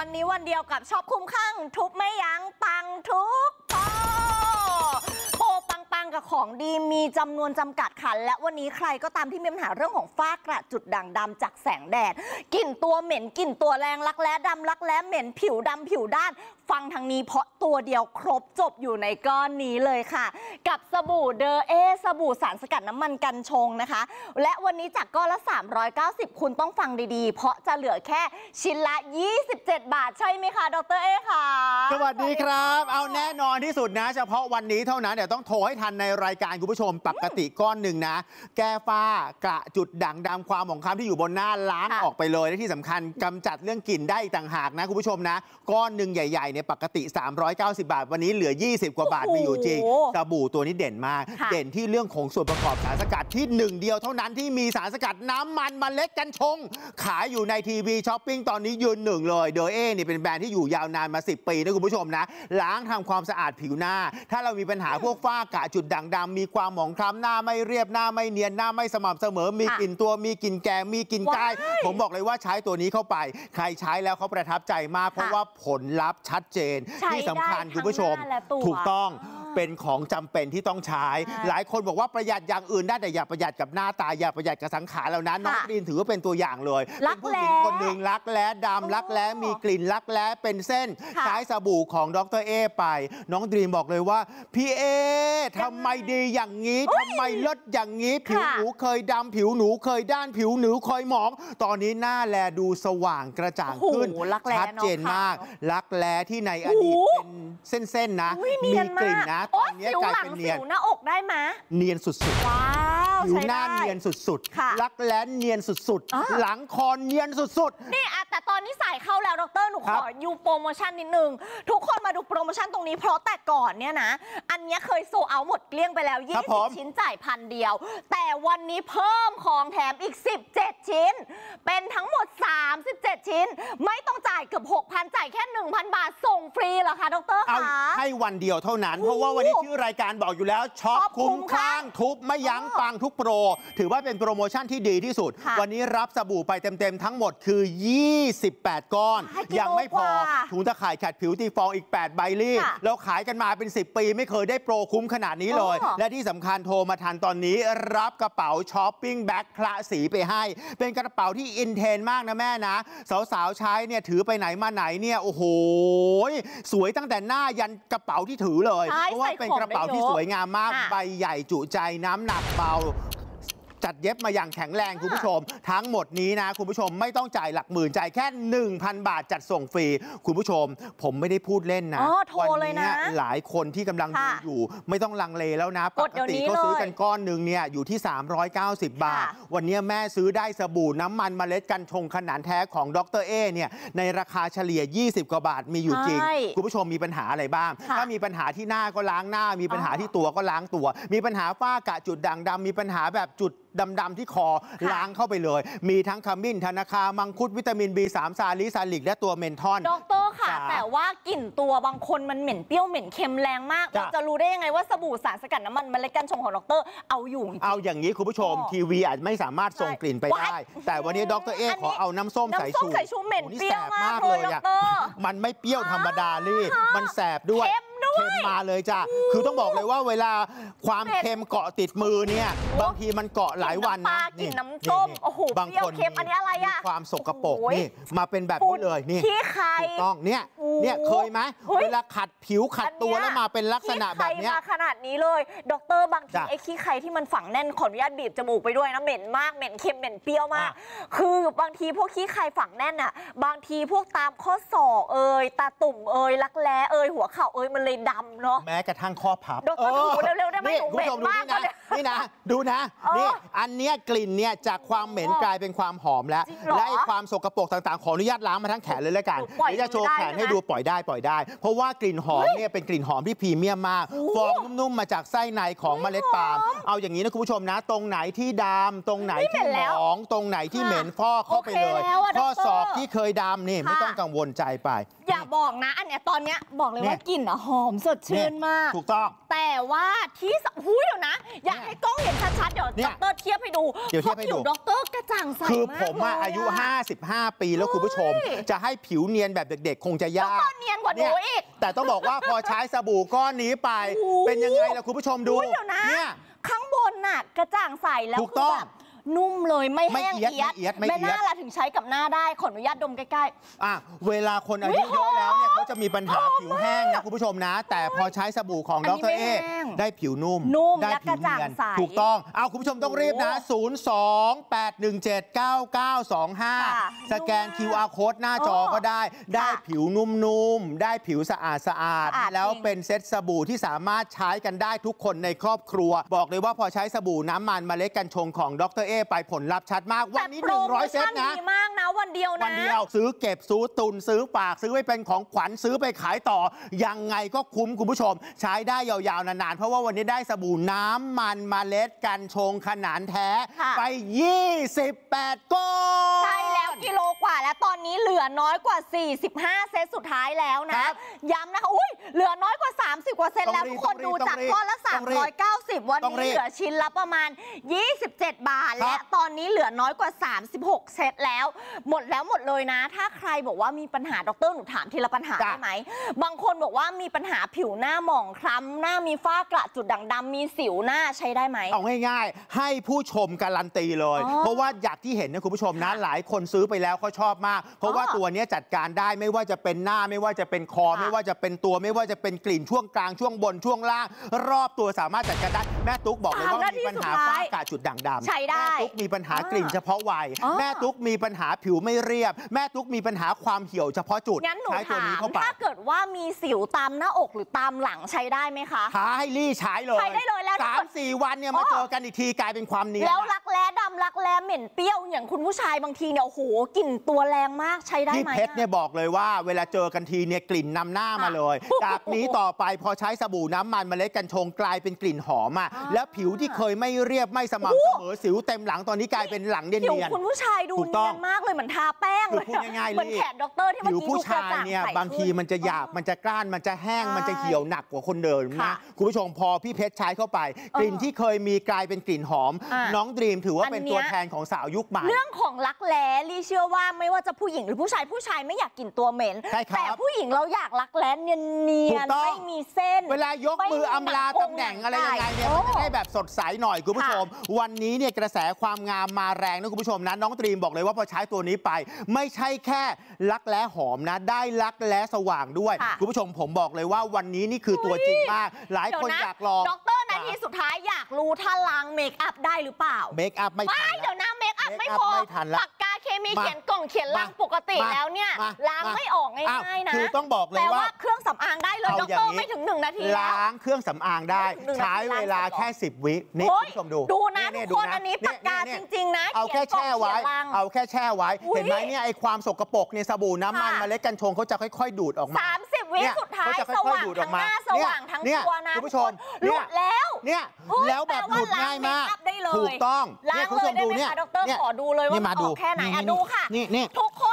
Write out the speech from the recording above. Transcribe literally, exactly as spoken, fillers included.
วันนี้วันเดียวกับช็อปคุ้มข้างทุบไม่ยั้งปังทุกโปรปังๆกับของดีมีจำนวนจำกัดค่ะและวันนี้ใครก็ตามที่มีปัญหาเรื่องของฝ้ากระจุดด่างดำจากแสงแดดกลิ่นตัวเหม็นกลิ่นตัวแรงรักแร้ดำรักแร้เหม็นผิวดำผิวด้านฟังทางนี้เพราะตัวเดียวครบจบอยู่ในก้อนนี้เลยค่ะกับสบู่เดอเอสบู่สารสกัดน้ำมันกันชงนะคะและวันนี้จากก้อนละสามร้อยเก้าสิบคุณต้องฟังดีๆเพราะจะเหลือแค่ชิ้นละยี่สิบเจ็ดบาทใช่ไหมคะดรเอค่ะสวัสดีครับเอาแน่นอนที่สุดนะเฉพาะวันนี้เท่านั้นเดี๋ยวต้องโทรให้ทันในรายการคุณผู้ชมปกติก้อนหนึ่งนะแก้ฝ้ากระจุดด่างดำความหมองคล้ำที่อยู่บนหน้าล้างออกไปเลยและที่สำคัญกำจัดเรื่องกลิ่นได้อีกต่างหากนะคุณผู้ชมนะก้อนหนึ่งใหญ่ๆเนี่ยปกติสามร้อยเก้าสิบบาทวันนี้เหลือยี่สิบกว่าบาทมีอยู่จริงสบู่ตัวนี้เด่นมากเด่นที่เรื่องของส่วนประกอบสารสกัดที่หนึ่งเดียวเท่านั้นที่มีสารสกัดน้ำมันเมล็ดกัญชงขายอยู่ในทีวีช้อปปิ้งตอนนี้ยืนหนึ่งเลยเดอเอนี่เป็นแบรนด์ที่อยู่ยาวนานมาสิบปีนะคุณผู้ชมนะล้างทำความสะอาดผิวหน้าถ้าเรามีปัญหาพวกฝ้ากระจุดด่างดำมีความหมองคล้ำหน้าไม่เรียบหน้าไม่เนียนหน้าไม่สม่ำเสมอมีกลิ่นตัวมีกลิ่นแกงมีกลิ่นกายผมบอกเลยว่าใช้ตัวนี้เข้าไปใครใช้แล้วเขาประทับใจมากเพราะว่าผลลัพธ์ชัดเจนที่สำคัญคุณผู้ชมถูกต้องเป็นของจำเป็นที่ต้องใช้หลายคนบอกว่าประหยัดอย่างอื่นได้แต่อย่าประหยัดกับหน้าตาอย่าประหยัดกับสังขารแล้วนะน้องกรีนถือว่าเป็นตัวอย่างเลยเป็นผู้หญิงคนหนึ่งรักแร้ดำรักแร้มีกลิ่นรักแร้เป็นเส้นใช้สบู่ของดรเอไปน้องดรีมบอกเลยว่าพี่เอทำไมดีอย่างนี้ทำไมเลิศอย่างนี้ผิวหนูเคยดำผิวหนูเคยด้านผิวหนูเคยหมองตอนนี้หน้าแลดูสว่างกระจ่างขึ้นชัดเจนมากรักแร้ที่ในอดีตเป็นเส้นๆนะมีกลิ่นนะตอนนี้กลายเป็นเนียนหน้าอกได้ไหมเนียนสุดๆว้าวผิวหน้าเนียนสุดๆรักแร้เนียนสุดๆหลังคอเนียนสุดๆนี่อะแต่ตอนนี้ใส่เข้าแล้วดรหนูขอยูโปรโมชั่นนิดนึงทุกคนมาดูโปรโมชั่นตรงนี้เพราะแต่ก่อนเนี่ยนะอันนี้เคยโซเอาหมดเกลี้ยงไปแล้วยี่สิบชิ้นจ่ายพันเดียวแต่วันนี้เพิ่มของแถมอีกสิบเจ็ดชิ้นเป็นทั้งหมดสามสิบเจ็ดชิ้นไม่ต้องจ่ายเกือบ หกพัน จ่ายแค่ หนึ่งพัน บาทส่งฟรีเหรอคะดรคะให้วันเดียวเท่านั้นเพราะว่าวันนี้ชื่อรายการบอกอยู่แล้วช็อปคุ้มคลั่งทุบไม่ยั้งปังทุกโปรถือว่าเป็นโปรโมชั่นที่ดีที่สุดวันนี้รับสบู่ไปเต็มๆทั้งหมดคือยี่สิบแปดก้อนยังไม่พอถุงตะข่ายขัดผิวตีฟองอีกแปดใบลี่แล้วขายกันมาเป็นสิบปีไม่เคยได้โปรคุ้มขนาดนี้เลยและที่สำคัญโทรมาทันตอนนี้รับกระเป๋าช้อปปิ้งแบ็คคละสีไปให้เป็นกระเป๋าที่อินเทนมากนะแม่นะสาวๆใช้เนี่ยถือไปไหนมาไหนเนี่ยโอ้โหสวยตั้งแต่หน้ายันกระเป๋าที่ถือเลยเพราะว่าเป็นกระเป๋าที่สวยงามมากใบใหญ่จุใจน้ำหนักเบาจัดเย็บมาอย่างแข็งแรงคุณผู้ชมทั้งหมดนี้นะคุณผู้ชมไม่ต้องจ่ายหลักหมื่นจ่ายแค่ หนึ่งพัน บาทจัดส่งฟรีคุณผู้ชมผมไม่ได้พูดเล่นนะวันนี้หลายคนที่กำลังดูอยู่ไม่ต้องลังเลแล้วนะปกติเขาซื้อกันก้อนหนึ่งเนี่ยอยู่ที่สามร้อยเก้าสิบบาทวันนี้แม่ซื้อได้สบู่น้ำมันเมล็ดกัญชงขนาดแท้ของดรเอเนี่ยในราคาเฉลี่ยยี่สิบกว่าบาทมีอยู่จริงคุณผู้ชมมีปัญหาอะไรบ้างถ้ามีปัญหาที่หน้าก็ล้างหน้ามีปัญหาที่ตัวก็ล้างตัวมีปัญหาฝ้ากระจุดด่างดำมีปัญหาแบบจุดดำๆที่คอล้างเข้าไปเลยมีทั้งขมิ้นธนาคามังคุดวิตามิน บี สาม ซาลิซาลิกและตัวเมนทอนดรค่ะแต่ว่ากลิ่นตัวบางคนมันเหม็นเปรี้ยวเหม็นเค็มแรงมากเราจะรู้ได้ยังไงว่าสบู่สารสกัดน้ำมันเมล็ดกัญชงของดรเอาอยู่เอาอย่างนี้คุณผู้ชมทีวีอาจไม่สามารถส่งกลิ่นไปได้แต่วันนี้ดรเอขอเอาน้ำส้มสายชูน้ำส้มสายชูเหม็นเปรี้ยวมากเลยอะมันไม่เปรี้ยวธรรมดาลี่มันแสบด้วยเค็มมาเลยจ้ะคือต้องบอกเลยว่าเวลาความเค็มเกาะติดมือเนี่ยบางทีมันเกาะหลายวันนะกินน้ำส้มโอ้โหบางคนเค็มอันนี้อะไรอะความสกปรกนี่มาเป็นแบบนี้เลยนี่ขี้ไข่ต้องเนี่ยเนี่ยเคยไหมเวลาขัดผิวขัดตัวแล้วมาเป็นลักษณะแบบนี้มาขนาดนี้เลยดรบางทีไอ้ขี้ไข่ที่มันฝังแน่นขออนุญาตบีบจมูกไปด้วยนะเหม็นมากเหม็นเค็มเหม็นเปรี้ยวมากคือบางทีพวกขี้ไข่ฝังแน่นอ่ะบางทีพวกตามข้อศอกเอ่ยตาตุ่มเอ่ยรักแร้เอ่ยหัวเข่าเอ่ยมันเลยดำเนาะแม้กระทั่งข้อพับดรถูเร็วๆได้ไหมหนูเหม็นมากเลยนี่นะดูนะนี่อันเนี้ยกลิ่นเนี่ยจากความเหม็นกลายเป็นความหอมแล้วและไอ้ความสกปรกต่างๆขออนุญาตล้างมาทั้งแขนเลยแล้วกันเดี๋ยวจะโชว์แขนให้ดูปล่อยได้ปล่อยได้เพราะว่ากลิ่นหอมเนี่ยเป็นกลิ่นหอมที่พรีเมียมมากฟองนุ่มๆมาจากไส้ในของเมล็ดปาล์มเอาอย่างนี้นะคุณผู้ชมนะตรงไหนที่ดำตรงไหนที่หมองตรงไหนที่เหม็นฟอกเข้าไปเลยข้อศอกที่เคยดำนี่ไม่ต้องกังวลใจไปอย่าบอกนะอันเนี้ยตอนเนี้ยบอกเลยว่ากลิ่นอะหอมสดชื่นมากถูกต้องแต่ว่าที่หูยเดี๋ยวนะอยากให้กล้องเห็นชัดๆเดี๋ยวด็อกเตอร์เทียบให้ดูเดี๋ยวเทียบให้ดูด็อกเตอร์กระจ่างใสมากคือผมอายุห้าสิบห้าปีแล้วคุณผู้ชมจะให้ผิวเนียนแบบเด็กๆคงจะยากเนียนกว่าหนูอีกแต่ต้องบอกว่าพอใช้สบู่ก้อนนี้ไปเป็นยังไงล่ะคุณผู้ชมดูเนี่ยข้างบนน่ะกระจ่างใสแล้วคือแบบนุ่มเลยไม่แห้งเอียดแม่หน้าล่ะถึงใช้กับหน้าได้ขออนุญาตดมใกล้ๆอ่ะเวลาคนอายุเยอะแล้วเนี่ยเขาจะมีปัญหาผิวแห้งนะคุณผู้ชมนะแต่พอใช้สบู่ของดร.เอได้ผิวนุ่มได้ผิวเนียนถูกต้องเอาคุณผู้ชมต้องรีบนะศูนย์ สอง แปด หนึ่ง เจ็ด เก้า เก้า สอง ห้าสแกน คิว อาร์ Code หน้าจอก็ได้ได้ผิวนุ่มๆได้ผิวสะอาดสะอาดแล้วเป็นเซ็ตสบู่ที่สามารถใช้กันได้ทุกคนในครอบครัวบอกเลยว่าพอใช้สบู่น้ำมันเมล็ดกัญชงของดร.เอไปผลลัพธ์ชัดมากวันนี้หนึ่งร้อยเซตนะดีมากนะวันเดียวนะวันเดียวซื้อเก็บซื้อตุนซื้อฝากซื้อไว้เป็นของขวัญซื้อไปขายต่อยังไงก็คุ้มคุณผู้ชมใช้ได้ยาวๆนานๆเพราะว่าวันนี้ได้สบู่น้ำมันเมล็ดกัญชงขนาดแท้ไปยี่สิบแปดก้อนใช่แล้วกิโลกว่าแล้วตอนนี้เหลือน้อยกว่าสี่สิบห้าเซตสุดท้ายแล้วนะย้ำนะคะอุ้ยเหลือน้อยกว่าสามสิบกว่าเซตแล้วทุกคนดูจากก้อนละสามร้อยเก้าสิบวันนี้เหลือชิ้นละประมาณยี่สิบเจ็ดบาทและตอนนี้เหลือน้อยกว่าสามสิบหกเซตแล้วหมดแล้วหมดเลยนะถ้าใครบอกว่ามีปัญหาดร.หนูถามทีละปัญหาได้ไหมบางคนบอกว่ามีปัญหาผิวหน้าหมองคล้ำหน้ามีฝ้ากระจุดด่างดำมีสิวหน้าใช้ได้ไหมเอาง่ายๆให้ผู้ชมการันตีเลยเพราะว่าอย่างที่เห็นนะคุณผู้ชมนะหลายคนซื้อไปแล้วเขาชอบมากเพราะว่าตัวนี้จัดการได้ไม่ว่าจะเป็นหน้าไม่ว่าจะเป็นคอไม่ว่าจะเป็นตัวไม่ว่าจะเป็นกลิ่นช่วงกลางช่วงบนช่วงล่างรอบตัวสามารถจัดการได้แม่ตุ๊กบอกเลยว่ามีปัญหาฝ้ากระจุดด่างดำใช้ได้แม่ตุ๊กมีปัญหากลิ่นเฉพาะวัยแม่ตุ๊กมีปัญหาผิวไม่เรียบแม่ตุ๊กมีปัญหาความเหี่ยวเฉพาะจุดใช้ตัวนี้เข้าไปถ้าเกิดว่ามีสิวตามหน้าอกหรือตามหลังใช้ได้ไหมคะท้าให้รี่ใช้เลยใช้ได้เลยแล้วสามสี่วันเนี่ยมาเจอกันอีกทีกลายเป็นความเนียนแล้วรักแร้ดำรักแร้เหม็นเปรี้ยวอย่างคุณผู้ชายบางทีเนี่ยโอ้โหกลิ่นตัวแรงมากใช้ได้ไหมพี่เพชรเนี่ยบอกเลยว่าเวลาเจอกันทีเนี่ยกลิ่นนำหน้ามาเลยจากนี้ต่อไปพอใช้สบู่น้ำมันเมล็ดกัญชงกลายเป็นกลิ่นหอมอ่ะแล้วผิวที่เคยไม่เรียบไม่สม่ำเสมอสิวเต็มหลังตอนนี้กลายเป็นหลังเนียนผิวคุณผู้ชายดูเนียนมากเลยเหมือนทาแป้งเลยพูดง่ายๆเลยเหมือนแขนด็อกเตอร์ที่เมื่อกี้ดูผู้ชายเนี่ยบางทีมันจะหยาบมันจะกร้านมันจะแห้งมันจะเหี่ยวหนักกว่าคนเดิมนะคุณผู้ชมพอพี่เพชรใช้เข้าไปกลิ่นที่เคยมีกลายเป็นกลิ่นหอมน้องดรีมถือว่าเป็นตัวแทนของสาวยุคใหม่เรื่องของรักแร้ลี่เชื่อว่าไม่ว่าจะผู้หญิงหรือผู้ชายผู้ชายไม่อยากกลิ่นตัวเหม็นแต่ผู้หญิงเราอยากรักแร้เนียนๆไม่มีเส้นเวลายกมืออำลาตำแหน่งอะไรยังไงเนี่ยมันจะได้แบบสดใสหน่อยคุณผู้ชมวันนี้เนี่ยกระแสความงามมาแรงนะคุณผู้ชมนะน้องดรีมบอกเลยว่าพอใช้ตัวนี้ไปไม่ใช่แค่รักแร้หอมนะได้รักแร้สว่างด้วยคุณผู้ชมผมบอกเลยว่าวันนี้นี่คือตัวจริงมากหลายคนอยากลองด็อกเตอร์นาทีสุดท้ายอยากรู้ถ้าล้างเมคอัพได้หรือเปล่าเมคอัพไม่ทันเดี๋ยวนะเมคอัพไม่พอปากกาเคมีเขียนกล่องเขียนล้างปกติแล้วเนี่ยล้างไม่ออกง่ายๆนะคือต้องบอกเลยว่าเครื่องสำอางได้เลยด็อกเตอร์ไม่ถึงหนึ่งนาทีล้างเครื่องสำอางได้ใช้เวลาแค่สิบวินี่คุณผู้ชมดูดูนะทุกคนอันนี้ปากกาจริงๆนะเอาแค่แช่ไว้เอาแค่แช่ไว้เห็นไหมเนี่ยไอความสกปรกเนี่ยสบู่น้ำมันเมล็ดกัญชงเขาจะค่อยๆดูดออกมาสามสิบวิสุดท้ายสว่างทั้งหน้าสว่างทั้งตัวนะคุณผู้ชมหลุดแล้วเนี่ยแล้วแบบหลุดง่ายมากถูกต้องล้างเลยได้ไหมคะดร.ขอดูเลยว่าออกแค่ไหนดูค่ะทุกค